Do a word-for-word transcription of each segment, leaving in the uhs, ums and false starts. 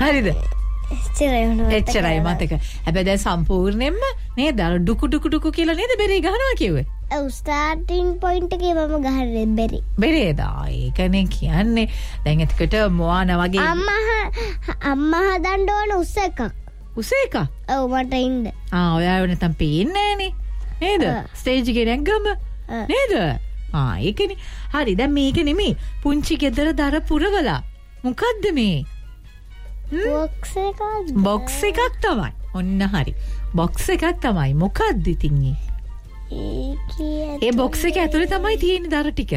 හරිද? එච්චරයි එච්චරයි මතක. හැබැයි දැන් සම්පූර්ණයෙන්ම නේද අර ඩුකු ඩුකු ඩුකු කියලා නේද බෙරේ ගහනවා කිව්වේ? ඔව් ස්ටාර්ටින් පොයින්ට් එකේ මම ගහන්නේ බෙරේ. බෙරේද? ඒකනේ කියන්නේ. දැන් එතකොට මොවාන වගේ අම්මා අම්මා හදන්න ඕන උස එකක්. උස එක? ඔව් මට ඉන්න. ආ ඔයාව නැත්තම් පේන්නේ නෑනේ. නේද? ස්ටේජ් එකේ නැග්ගම නේද? ආ ඒකනේ. හරි දැන් මේක නෙමෙයි. පුංචි ගෙදර දර පුරවලා. මොකද්ද මේ? බොක්ස් එකක්. බොක්ස් එකක් තමයි. ඔන්න හරි. බොක්ස් එකක් තමයි. මොකද්ද ඉතින් ඒ? ඒකේ ඒ බොක්ස් එක ඇතුලේ තමයි තියෙන දර ටික.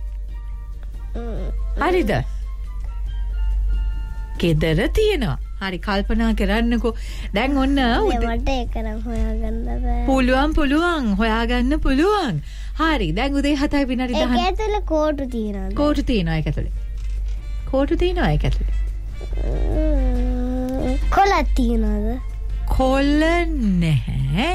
හරිද? ගෙදර තියෙනවා. හරි කල්පනා කරන්නකෝ. දැන් ඔන්න මට ඒක නම් හොයාගන්න බෑ. පුළුවන් පුළුවන් හොයාගන්න පුළුවන්. හරි දැන් උදේ හතයි විනාඩි දහය. ඒක ඇතුලේ කෝටු තියෙනවා. කෝටු තියෙනවා ඒක ඇතුලේ. කෝටු තියෙනවා ඒක ඇතුලේ. කොලක් තියෙනවද? කොල නැහැ.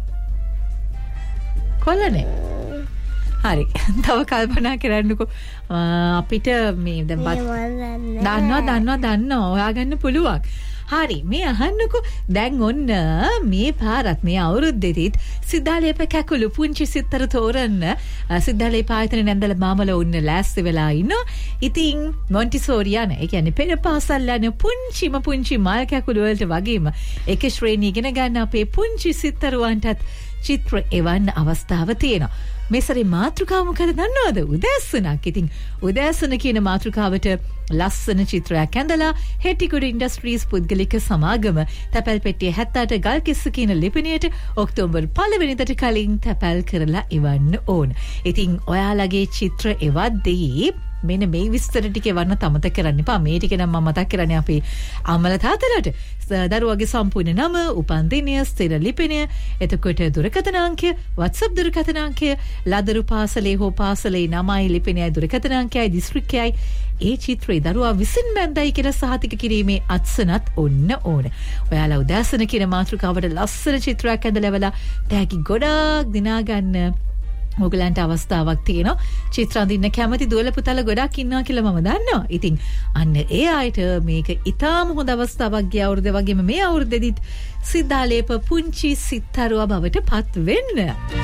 කොල නැහැ. හරි තව කල්පනා කරන්නකෝ. අපිට මේ දැන් දන්නවා දන්නවා දන්නවා හොයාගන්න පුළුවන්. හරි මේ අහන්නකෝ. දැන් ඔන්න මේ පාරත් මේ අවුරුද්දෙදිත් සිද්ධාලේප කැකුළු පුංචි සිත්තර තෝරන්න සිද්ධාලේප ආයතන නැන්දල මාමල උන්න ලෑස්ති වෙලා ඉන්නවා. ඉතින් මොන්ටිසෝරි යන ඒ කියන්නේ පෙර පාසල් යන පුංචිම පුංචි මල් කැකුළු වලට වගේම එක ශ්‍රේණිය ඉගෙන ගන්න අපේ පුංචි සිත්තරුවන්ටත් චිත්‍ර එවන්න අවස්ථාව තියෙනවා. මේ සැරේ මාතෘකාව මොකද දන්නවද? උදෑසනක්. ඉතින් උදෑසන කියන මාතෘකාවට ලස්සන චිත්‍රයක් ඇඳලා හෙටිකුඩු ඉන්ඩස්ට්‍රීස් පුද්ගලික සමාගම තැපැල් පෙට්ටිය හැත්තෑ අට ගල්කිස්ස කියන ලිපිණයට ඔක්තෝබර් පළවෙනිදට කලින් තැපැල් කරලා එවන්න ඕන. ඉතින් ඔයාලගේ චිත්‍ර එවද්දී මෙන්න මේ විස්තර ටික එවන්න අමතක කරන්න එපා. මේ ටික නම් මම මතක් කරන්නේ අපේ අම්මලා තාත්තලාට. දරුවගේ සම්පූර්ණ නම, උපන්දිනය, ස්ථිර ලිපිණය, එතකොට දුරකථන අංකය, WhatsApp දුරකථන අංකය, ලදරු පාසලේ හෝ පාසලේ නමයි, ලිපිණයයි, දුරකථන අංකයයි, දිස්ත්‍රික්කයයි ඒ චිත්‍රය දරුවා විසින් බැන්දයි කියලා සහතික කිරීමේ අත්සනත් ඔන්න ඕන. ඔයාලා උදෑසන කියන මාතෘකාවට ලස්සන චිත්‍රයක් ඇඳලා තෑගි ගොඩාක් දිනා ගන්න ඔයගලන්ට අවස්ථාවක් තියෙනවා. චිත්‍ර අඳින්න කැමති දුවල පුතාලා ගොඩක් ඉන්නවා කියලා මම දන්නවා. ඉතින් අන්න ඒ අයට මේක ඉතාම හොඳ අවස්ථාවක් ගිය අවුරුද්දේ වගේම මේ අවුරුද්දේදීත් සිද්ධාලේප පුංචි සිත්තරුවා බවට පත් වෙන්න.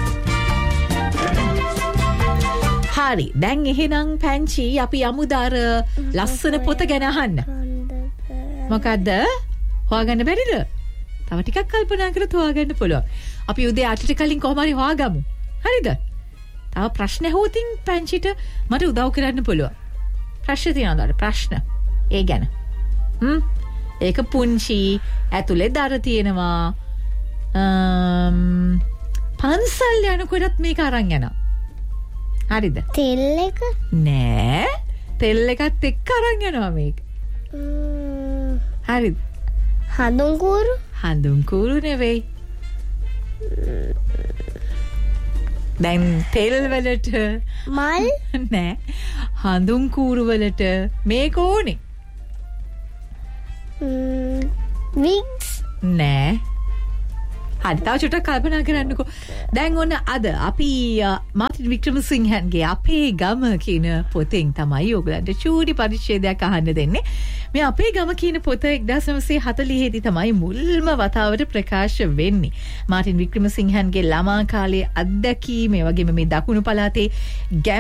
හරි දැන් එහෙනම් පැංචි අපි යමුදාර ලස්සන පොත ගැන අහන්න. මොකද්ද? හොයාගන්න බැරිද? තව ටිකක් කල්පනා කරලා හොයාගන්න පුළුවන්. අපි උදේ අටට කලින් කොහොම හරි හොයාගමු. හරිද? තව ප්‍රශ්න ඇහුවොතින් පැංචිට මට උදව් කරන්න පුළුවන්. ප්‍රශ්න තියනවාද? ප්‍රශ්න. ඒ ගැන. හ්ම්. ඒක පුංචි ඇතුලේ දර තියෙනවා. අම් පන්සල් යනකොටත් මේක අරන් යනවා. හරිද? තෙල් එක? නෑ. තෙල් එකත් එක්ක අරන් යනවා මේක. හරිද? හඳුන් කූරු? හඳුන් කූරු නෙවෙයි. දැන් තෙල් වලට මල් නෑ හඳුන් කූරු වලට මේක ඕනේ. විග්ස් නෑ. හරි තව චුට්ටක් කල්පනා කරන්නකෝ. දැන් ඔන්න අද අපි මාර්ටින් වික්‍රමසිංහන්ගේ අපේ ගම කියන පොතෙන් තමයි ඔයගලන්ට චූටි පරිච්ඡේදයක් අහන්න දෙන්නේ. මේ අපේ ගම කියන පොත එක්දාස් නවසිය හතළිහේ දී තමයි මුල්ම වතාවට ප්‍රකාශ වෙන්නේ. මාර්ටින් වික්‍රමසිංහන්ගේ ළමා කාලයේ අත්දැකීම් ඒ වගේම මේ දකුණු පළාතේ